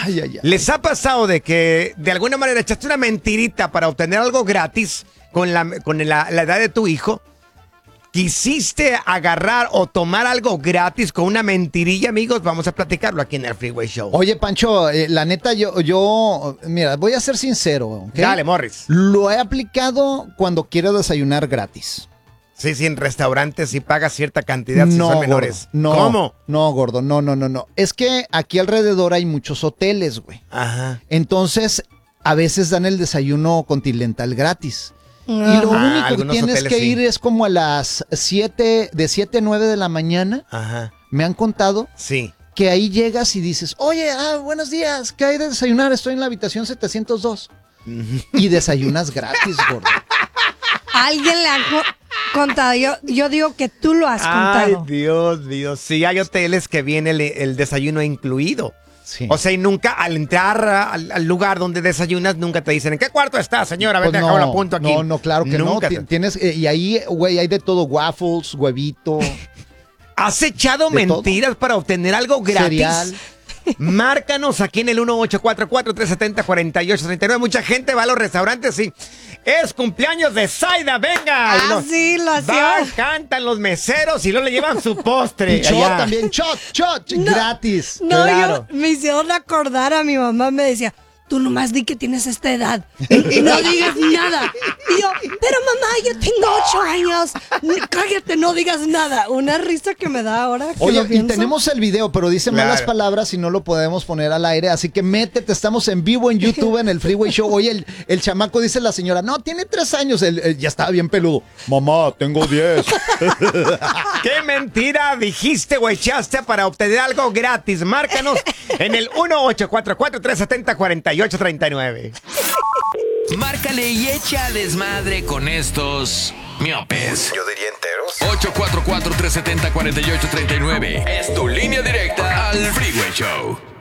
Ay, ay, ay. ¿Les ha pasado de que de alguna manera echaste una mentirita para obtener algo gratis con la edad de tu hijo? ¿Quisiste agarrar o tomar algo gratis con una mentirilla, amigos? Vamos a platicarlo aquí en el Freeway Show. Oye, Pancho, la neta, mira, voy a ser sincero, ¿ok? Dale, Morris. Lo he aplicado cuando quiero desayunar gratis. Sí, en restaurantes sí pagas cierta cantidad si son menores. Gordo, no, ¿Cómo? No, gordo, no. Es que aquí alrededor hay muchos hoteles, güey. Ajá. Entonces, a veces dan el desayuno continental gratis. Y lo único que tienes que ir es como a las 7, de 7 a 9 de la mañana. Ajá. Me han contado Sí. que ahí llegas y dices, oye, buenos días, ¿qué hay de desayunar? Estoy en la habitación 702. Y desayunas gratis, gordo. Alguien le ha contado. Yo digo que tú lo has contado. Ay, Dios. Sí, hay hoteles que viene el desayuno incluido. Sí. O sea, y nunca al entrar al lugar donde desayunas, nunca te dicen, ¿en qué cuarto está, señora? Pues Vete, acabo la punto aquí. No, claro que nunca no. Tienes, y ahí, güey, hay de todo, waffles, huevito. ¿Has echado ¿De mentiras para obtener algo gratis? Cereal. Márcanos aquí en el 1844-370-4839. Mucha gente va a los restaurantes y es cumpleaños de Zaida, venga. Sí, lo hacía. Cantan los meseros y luego le llevan su postre. Y shot allá. también, shot, gratis. No, claro. me hicieron acordar a mi mamá, me decía, tú nomás di que tienes esta edad y no digas nada. Y yo, pero mamá, yo tengo 8 años. Cállate, no digas nada. Una risa que me da ahora que Oye, lo y pienso. tenemos el video, pero dice malas palabras y no lo podemos poner al aire, así que métete, estamos en vivo en YouTube en el Freeway Show. Oye, el chamaco dice la señora, no, tiene 3 años, él ya estaba bien peludo. Mamá, tengo 10. ¿Qué mentira dijiste o echaste para obtener algo gratis? Márcanos en el 1844-370-4839. Márcale y echa desmadre con estos miopes. Yo diría enteros. 844-370-4839. Es tu línea directa al Freeway Show.